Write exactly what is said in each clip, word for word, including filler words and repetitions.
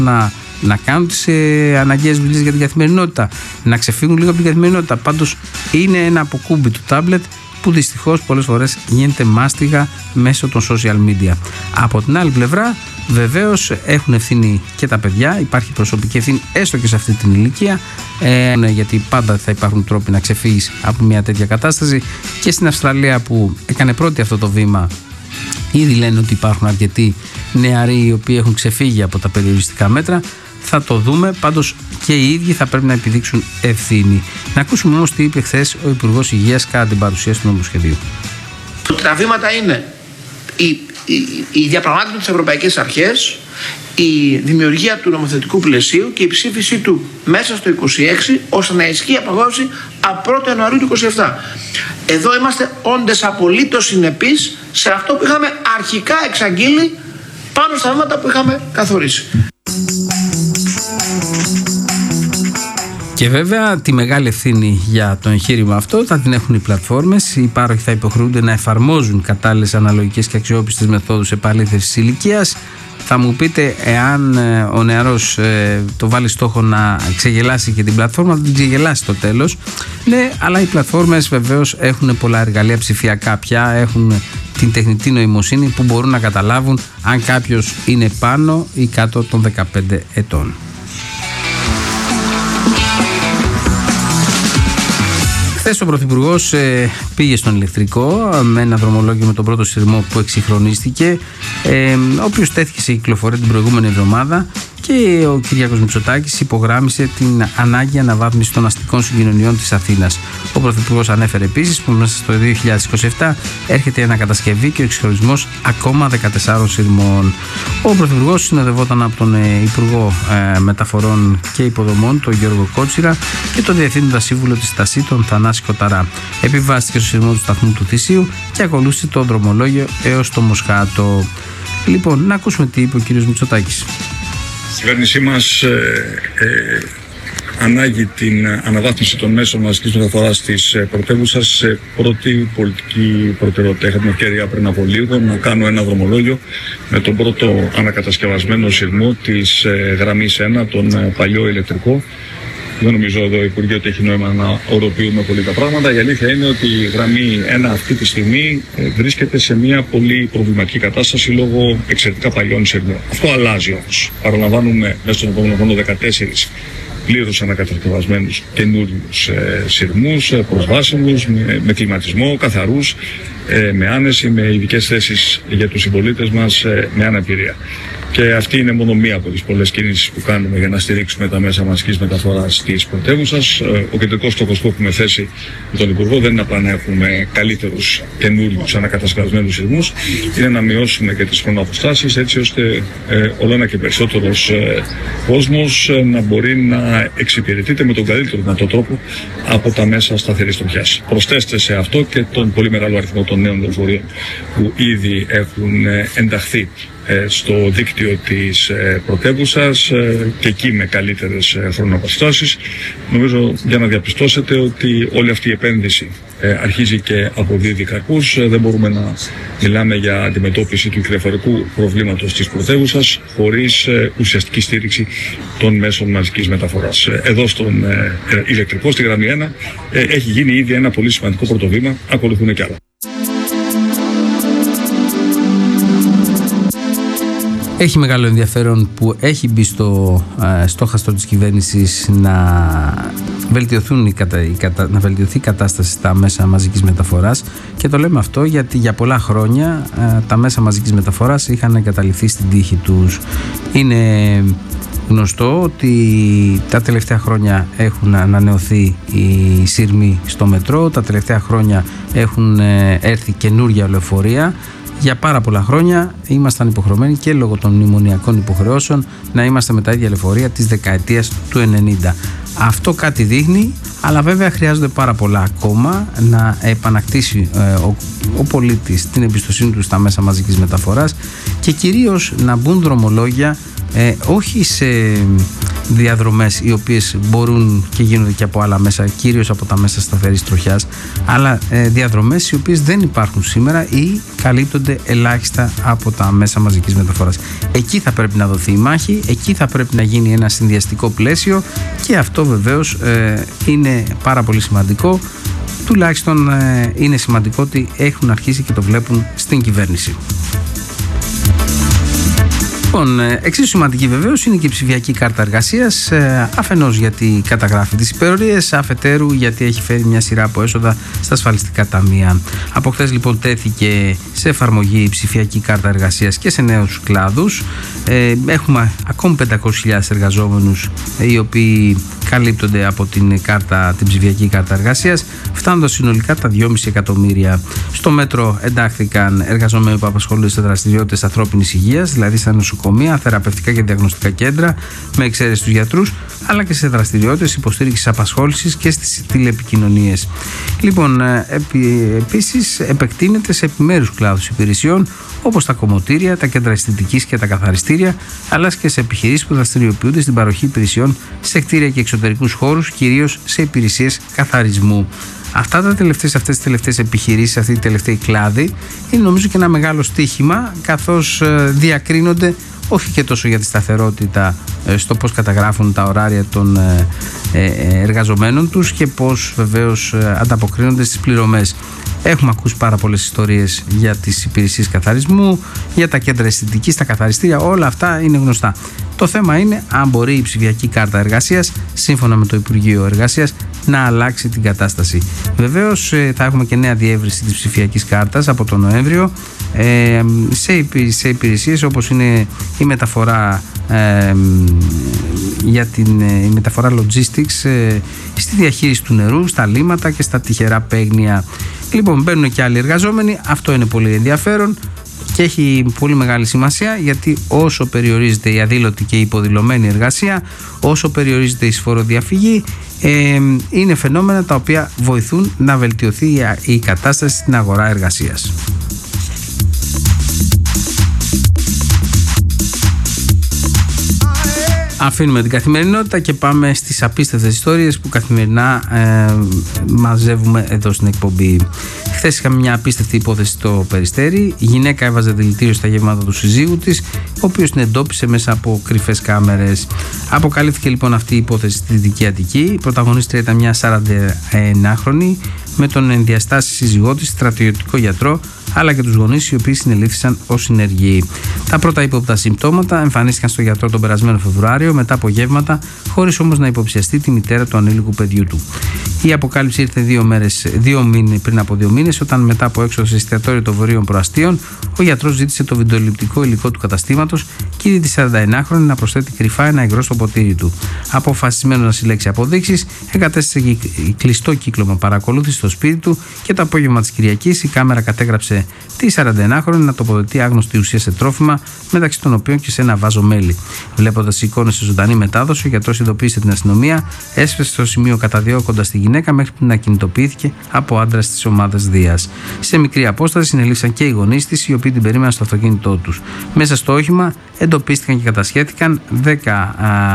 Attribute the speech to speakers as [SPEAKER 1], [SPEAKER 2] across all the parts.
[SPEAKER 1] να, να κάνουν τις ε, αναγκαίες δουλειές για την καθημερινότητα, να ξεφύγουν λίγο από την καθημερινότητα. Πάντως είναι ένα αποκούμπι του τάμπλετ που δυστυχώς πολλές φορές γίνεται μάστιγα μέσω των social media. Από την άλλη πλευρά, βεβαίως έχουν ευθύνη και τα παιδιά, υπάρχει προσωπική ευθύνη έστω και σε αυτή την ηλικία, ε, γιατί πάντα θα υπάρχουν τρόποι να ξεφύγεις από μια τέτοια κατάσταση. Και στην Αυστραλία, που έκανε πρώτη αυτό το βήμα, ήδη λένε ότι υπάρχουν αρκετοί νεαροί οι οποίοι έχουν ξεφύγει από τα περιοριστικά μέτρα. Θα το δούμε, πάντως και οι ίδιοι θα πρέπει να επιδείξουν ευθύνη. Να ακούσουμε όμως τι είπε χθες ο Υπουργός Υγείας κατά την παρουσίαση του νομοσχεδίου.
[SPEAKER 2] Τα βήματα είναι η, η, η διαπραγμάτευση με τις ευρωπαϊκές αρχές, η δημιουργία του νομοθετικού πλαισίου και η ψήφισή του μέσα στο είκοσι έξι, ώστε να ισχύει η απαγόρευση από πρώτη Ιανουαρίου του είκοσι επτά. Εδώ είμαστε όντες απολύτως συνεπείς σε αυτό που είχαμε αρχικά εξαγγείλει πάνω στα βήματα που είχαμε καθορίσει.
[SPEAKER 1] Και βέβαια τη μεγάλη ευθύνη για το εγχείρημα αυτό θα την έχουν οι πλατφόρμες. Οι πάροχοι θα υποχρεούνται να εφαρμόζουν κατάλληλες αναλογικές και αξιόπιστες μεθόδους επαλήθευσης ηλικίας. Θα μου πείτε, εάν ο νεαρός ε, το βάλει στόχο να ξεγελάσει και την πλατφόρμα, θα την ξεγελάσει στο τέλος. Ναι, αλλά οι πλατφόρμες βεβαίως έχουν πολλά εργαλεία ψηφιακά πια, έχουν την τεχνητή νοημοσύνη που μπορούν να καταλάβουν αν κάποιος είναι πάνω ή κάτω των δεκαπέντε ετών. Χθες ο Πρωθυπουργός ε, πήγε στον ηλεκτρικό με ένα δρομολόγιο με τον πρώτο σειρμό που εξυγχρονίστηκε, ε, ο οποίος τέθηκε σε κυκλοφορία την προηγούμενη εβδομάδα, και ο Κυριάκος Μητσοτάκης υπογράμμισε την ανάγκη αναβάθμισης των αστικών συγκοινωνιών της Αθήνας. Ο Πρωθυπουργός ανέφερε επίσης που μέσα στο δύο χιλιάδες είκοσι επτά έρχεται η ανακατασκευή και ο εξυγχρονισμός ακόμα δεκατεσσάρων σειρμών. Ο Πρωθυπουργός συνοδευόταν από τον Υπουργό ε, Μεταφορών και Υποδομών, τον Γιώργο Κότσιρα, και τον Διευθύνοντα Σύμβουλο της ΤΑΣΥ, τον Θανάση Κοταρά. Επιβάστηκε στο σειρμό του σταθμού του Θησίου και ακολούθησε το δρομολόγιο έως το Μοσχάτο. Λοιπόν, να ακούσουμε τι είπε ο κ. Μητσοτάκης.
[SPEAKER 3] Η κυβέρνησή μας ε, ε, ανάγει την αναβάθμιση των μέσων μαζικής μεταφοράς της πρωτεύουσας σε πρώτη πολιτική προτεραιότητα. Είχα την ευκαιρία πριν από λίγο να κάνω ένα δρομολόγιο με τον πρώτο ανακατασκευασμένο σειρμό της ε, γραμμής ένα, τον παλιό ηλεκτρικό. Δεν νομίζω εδώ η Υπουργεία ότι έχει νόημα να οροποιούμε πολύ τα πράγματα. Η αλήθεια είναι ότι η γραμμή ένα αυτή τη στιγμή βρίσκεται σε μια πολύ προβληματική κατάσταση λόγω εξαιρετικά παλιών σειρμών. Αυτό αλλάζει όμως. Παραλαμβάνουμε μέσα στον επόμενο χρόνο δεκατέσσερις πλήρως ανακατασκευασμένους καινούριους ε, σειρμούς, ε, προσβάσιμους, με, με κλιματισμό, καθαρούς, ε, με άνεση, με ειδικές θέσεις για τους συμπολίτες μας, ε, με αναπηρία. Και αυτή είναι μόνο μία από τις πολλές κινήσεις που κάνουμε για να στηρίξουμε τα μέσα μαζικής μεταφοράς της πρωτεύουσας. Ο κεντρικός στόχος που έχουμε θέσει με τον Υπουργό δεν είναι απλά να έχουμε καλύτερους καινούριους ανακατασκευασμένους σειρμούς, είναι να μειώσουμε και τις χρονοαποστάσεις έτσι ώστε ε, όλο ένα και περισσότερος ε, κόσμος ε, να μπορεί να εξυπηρετείται με τον καλύτερο δυνατό τρόπο από τα μέσα σταθερής τροχιάς. Προσθέστε σε αυτό και τον πολύ μεγάλο αριθμό των νέων λεωφορείων που ήδη έχουν ε, ενταχθεί στο δίκτυο της πρωτεύουσας και εκεί με καλύτερες χρονοαποστάσεις. Νομίζω για να διαπιστώσετε ότι όλη αυτή η επένδυση αρχίζει και αποδίδει καρπούς. Δεν μπορούμε να μιλάμε για αντιμετώπιση του κυκλοφορικού προβλήματος της πρωτεύουσας χωρίς ουσιαστική στήριξη των μέσων μαζικής μεταφοράς. Εδώ στον ηλεκτρικό, στη γραμμή ένα, έχει γίνει ήδη ένα πολύ σημαντικό πρωτοβήμα, ακολουθούν και άλλα.
[SPEAKER 1] Έχει μεγάλο ενδιαφέρον που έχει μπει στο ε, στόχαστρο της κυβέρνησης να, βελτιωθούν η κατα, η κατα, να βελτιωθεί η κατάσταση στα μέσα μαζικής μεταφοράς, και το λέμε αυτό γιατί για πολλά χρόνια ε, τα μέσα μαζικής μεταφοράς είχαν εγκαταλειφθεί στην τύχη τους. Είναι γνωστό ότι τα τελευταία χρόνια έχουν ανανεωθεί οι σύρμοι στο μετρό, τα τελευταία χρόνια έχουν ε, έρθει καινούργια λεωφορεία. Για πάρα πολλά χρόνια ήμασταν υποχρεωμένοι και λόγω των μνημονιακών υποχρεώσεων να είμαστε με τα ίδια λεωφορεία της δεκαετίας του ενενήντα. Αυτό κάτι δείχνει, αλλά βέβαια χρειάζονται πάρα πολλά ακόμα να επανακτήσει ε, ο, ο πολίτης την εμπιστοσύνη του στα μέσα μαζικής μεταφοράς και κυρίως να μπουν δρομολόγια ε, όχι σε διαδρομές οι οποίες μπορούν και γίνονται και από άλλα μέσα, κυρίως από τα μέσα σταθερής τροχιάς, αλλά ε, διαδρομές οι οποίες δεν υπάρχουν σήμερα ή καλύπτονται ελάχιστα από τα μέσα μαζικής μεταφοράς. Εκεί θα πρέπει να δοθεί η μάχη, εκεί θα πρέπει να γίνει ένα συνδυαστικό πλαίσιο και αυτό βεβαίως ε, είναι πάρα πολύ σημαντικό. Τουλάχιστον ε, είναι σημαντικό ότι έχουν αρχίσει και το βλέπουν στην κυβέρνηση. Λοιπόν, εξίσου σημαντική βεβαίως είναι και η ψηφιακή κάρτα εργασίας, αφενός γιατί καταγράφει τις υπερορίες, αφετέρου γιατί έχει φέρει μια σειρά από έσοδα στα ασφαλιστικά ταμεία. Από χθες λοιπόν τέθηκε σε εφαρμογή η ψηφιακή κάρτα εργασίας και σε νέους κλάδους. Έχουμε ακόμη πεντακόσιες χιλιάδες εργαζόμενους οι οποίοι καλύπτονται από την, κάρτα, την ψηφιακή κάρτα εργασίας, φτάνοντας συνολικά τα δυόμισι εκατομμύρια. Στο μέτρο εντάχθηκαν εργαζόμενοι που απασχολούνται σε δραστηριότητες ανθρώπινης υγείας, δηλαδή στα νοσοκομεία, θεραπευτικά και διαγνωστικά κέντρα, με εξαίρεση τους γιατρούς, αλλά και σε δραστηριότητες υποστήριξης απασχόλησης και στις τηλεπικοινωνίες. Λοιπόν, επί, επίσης επεκτείνεται σε επιμέρους κλάδους υπηρεσιών, όπως τα κομμωτήρια, τα κέντρα αισθητικής και τα καθαριστήρια, αλλά και σε επιχειρήσεις που δραστηριοποιούνται στην παροχή υπηρεσιών σε κτίρια και εξωτερικούς χώρους, κυρίως σε υπηρεσίες καθαρισμού. Αυτά τα τελευταίες, αυτές τις τελευταίες επιχειρήσεις, αυτή η τελευταία κλάδη, είναι νομίζω και ένα μεγάλο στοίχημα, καθώς διακρίνονται όχι και τόσο για τη σταθερότητα στο πώς καταγράφουν τα ωράρια των εργαζομένων τους και πώς βεβαίως ανταποκρίνονται στις πληρωμές. Έχουμε ακούσει πάρα πολλές ιστορίες για τις υπηρεσίες καθαρισμού, για τα κέντρα αισθητικής, τα καθαριστήρια, όλα αυτά είναι γνωστά. Το θέμα είναι αν μπορεί η ψηφιακή κάρτα εργασίας, σύμφωνα με το Υπουργείο Εργασίας, να αλλάξει την κατάσταση. Βεβαίως θα έχουμε και νέα διεύρυνση της ψηφιακής κάρτας από τον Νοέμβριο σε υπηρεσίες όπως είναι η μεταφορά ε, για την η μεταφορά logistics, ε, στη διαχείριση του νερού, στα λίμματα και στα τυχερά παίγνια. Λοιπόν, μπαίνουν και άλλοι εργαζόμενοι, αυτό είναι πολύ ενδιαφέρον και έχει πολύ μεγάλη σημασία, γιατί όσο περιορίζεται η αδήλωτη και η υποδηλωμένη εργασία, όσο περιορίζεται η σφοροδιαφυγή, ε, είναι φαινόμενα τα οποία βοηθούν να βελτιωθεί η κατάσταση στην αγορά εργασίας. Αφήνουμε την καθημερινότητα και πάμε στις απίστευτες ιστορίες που καθημερινά ε, μαζεύουμε εδώ στην εκπομπή. Χθες είχαμε μια απίστευτη υπόθεση στο Περιστέρι. Η γυναίκα έβαζε δηλητήριο στα γεύματα του συζύγου της, ο οποίος την εντόπισε μέσα από κρυφές κάμερες. Αποκαλύφθηκε λοιπόν αυτή η υπόθεση στη Δυτική Αττική. Η πρωταγωνίστρια ήταν μια σαρανταενάχρονη με τον ενδιαστάση σύζυγό της, στρατιωτικό γιατρό, αλλά και τους γονείς οι οποίοι συνελήφθησαν ως συνεργοί. Τα πρώτα ύποπτα συμπτώματα εμφανίστηκαν στο γιατρό τον περασμένο Φεβρουάριο μετά από γεύματα, χωρίς όμως να υποψιαστεί τη μητέρα του ανήλικου παιδιού του. Η αποκάλυψη ήρθε δύο μέρες, δύο μήνες, πριν από δύο μήνες, όταν μετά από έξοδο σε εστιατόριο των Βορείων Προαστίων, ο γιατρός ζήτησε το βιντεοληπτικό υλικό του καταστήματος και είδε τη σαρανταενάχρονη να προσθέτει κρυφά ένα υγρό στο ποτήρι του. Αποφασισμένο να συλλέξει αποδείξεις, εγκατέστησε κλειστό κύκλωμα παρακολούθηση στο σπίτι του και το απόγευμα της Κυριακής η κάμερα κατέγραψε τη σαρανταενάχρονη να τοποθετεί άγνωστη ουσία σε τρόφιμα, μεταξύ των οποίων και σε ένα βάζο μέλι. Βλέποντας τις εικόνες σε ζωντανή μετάδοση, ο γιατρός ειδοποίησε την αστυνομία, έσπευσε στο σημείο καταδιώκοντας τη γυναίκα μέχρι που να κινητοποιήθηκε από άντρας της ομάδας Δίας. Σε μικρή απόσταση συνελήφθησαν και οι γονείς της, οι οποίοι την περίμεναν στο αυτοκίνητό τους. Μέσα στο όχημα εντοπίστηκαν και κατασχέθηκαν δέκα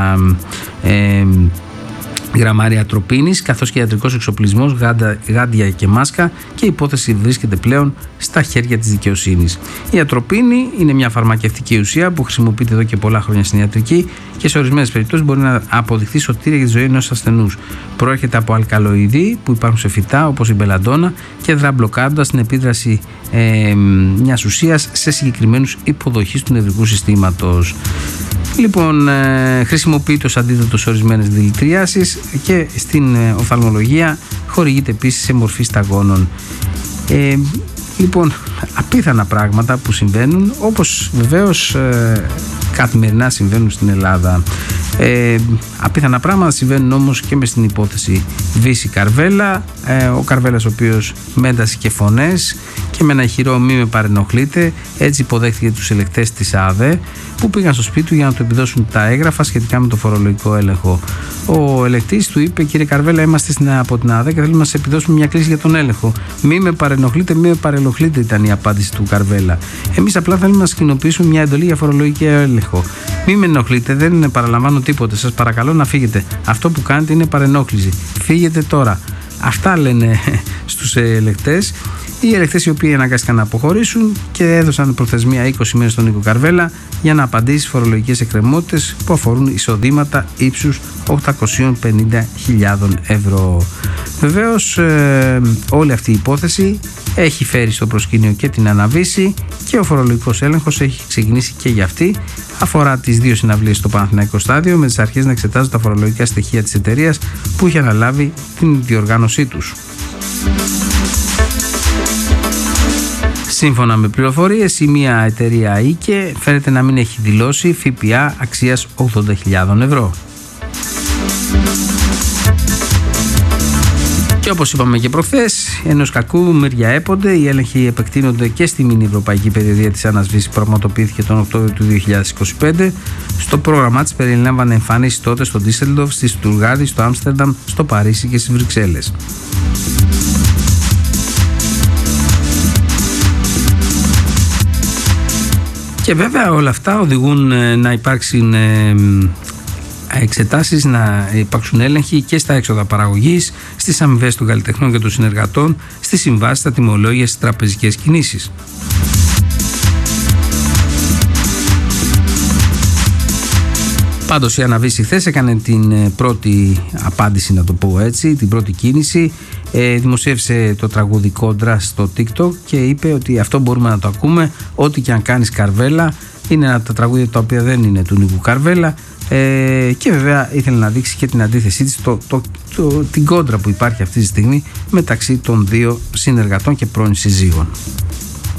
[SPEAKER 1] ε, γραμμάρια τροπίνης, καθώς και ιατρικός εξοπλισμός, γάντα, γάντια και μάσκα, και η υπόθεση βρίσκεται πλέον στα χέρια της δικαιοσύνης. Η ατροπίνη είναι μια φαρμακευτική ουσία που χρησιμοποιείται εδώ και πολλά χρόνια στην ιατρική και σε ορισμένες περιπτώσεις μπορεί να αποδειχθεί σωτήρια για τη ζωή ενός ασθενούς. Προέρχεται από αλκαλοειδή που υπάρχουν σε φυτά όπως η μπελαντόνα και δρά μπλοκάροντας την επίδραση ε, μιας ουσίας σε συγκεκριμένους υποδοχείς του νευρικού συστήματος. Λοιπόν, ε, χρησιμοποιείται ως αντίδοτο σε ορισμένες δηλητηριάσεις και στην ε, οφθαλμολογία χορηγείται επίσης σε μορφή σταγόνων. Ε, λοιπόν, απίθανα πράγματα που συμβαίνουν, όπως βεβαίως ε, καθημερινά συμβαίνουν στην Ελλάδα. Ε, απίθανα πράγματα συμβαίνουν όμως και με στην υπόθεση Βύση Καρβέλα, ε, ο Καρβέλας ο οποίος με ένταση και φωνές και με ένα ηχηρό «μη με παρενοχλείτε», έτσι υποδέχθηκε τους ελεκτές της ΑΔΕ που πήγαν στο σπίτι του για να του επιδώσουν τα έγγραφα σχετικά με το φορολογικό έλεγχο. Ο ελεκτής του είπε: «Κύριε Καρβέλα, είμαστε στην, από την ΑΔΕ και θέλουμε να σας επιδώσουμε μια κλίση για τον έλεγχο». «Μη με παρενοχλείτε, μη με παρενοχλείτε», ήταν η απάντηση του Καρβέλα. «Εμείς απλά θέλουμε να σας κοινοποιήσουμε μια εντολή για φορολογικό έλεγχο». «Μη με ενοχλείτε, δεν παραλαμβάνω τίποτε. Σας παρακαλώ να φύγετε. Αυτό που κάνετε είναι παρενόχληση. Φύγετε τώρα. Αυτά λένε στους ελεκτές. Οι ελεκτές οι οποίοι αναγκάστηκαν να αποχωρήσουν και έδωσαν προθεσμία είκοσι μέρες στον Νίκο Καρβέλα για να απαντήσει στις φορολογικές εκκρεμότητες που αφορούν εισοδήματα ύψους οκτακόσιες πενήντα χιλιάδες ευρώ. Βεβαίως ε, όλη αυτή η υπόθεση έχει φέρει στο προσκήνιο και την Αναβίση και ο φορολογικός έλεγχος έχει ξεκινήσει και για αυτή. Αφορά τις δύο συναυλίες στο Παναθηναϊκό Στάδιο με τις αρχές να εξετάζουν τα φορολογικά στοιχεία της εταιρείας που είχε αναλάβει την διοργάνωσή τους. Σύμφωνα με πληροφορίες, η μία εταιρεία ΙΚΕ φαίνεται να μην έχει δηλώσει ΦΠΑ αξίας ογδόντα χιλιάδες ευρώ. Και όπως είπαμε και προχθές, ενός κακού μεριά έπονται, οι έλεγχοι επεκτείνονται και στη μήνυ ευρωπαϊκή περιοδία της Αναβίσης που πραγματοποιήθηκε τον Οκτώβριο του δύο χιλιάδες είκοσι πέντε. Στο πρόγραμμά της περιλάμβανε εμφανίσεις τότε στο Ντίσσελντορφ, στη Στουτγκάρδη, στο Άμστερνταμ, στο Παρίσι και στις Βρυξέλλες. Και βέβαια όλα αυτά οδηγούν να υπάρξουν εξετάσεις, να υπάρξουν έλεγχοι και στα έξοδα παραγωγής, στις αμοιβές των καλλιτεχνών και των συνεργατών, στις συμβάσεις, στα τιμολόγια, στις τραπεζικές κινήσεις. Πάντως η Αναβίση χθες έκανε την πρώτη απάντηση, να το πω έτσι, την πρώτη κίνηση. Ε, δημοσίευσε το τραγούδι Κόντρα στο TikTok και είπε ότι αυτό μπορούμε να το ακούμε ό,τι και αν κάνεις Καρβέλα. Είναι ένα από τα τραγούδια τα οποία δεν είναι του Νίκου Καρβέλα. Ε, και βέβαια ήθελε να δείξει και την αντίθεσή της, το, το, το, την κόντρα που υπάρχει αυτή τη στιγμή μεταξύ των δύο συνεργατών και πρώην συζύγων.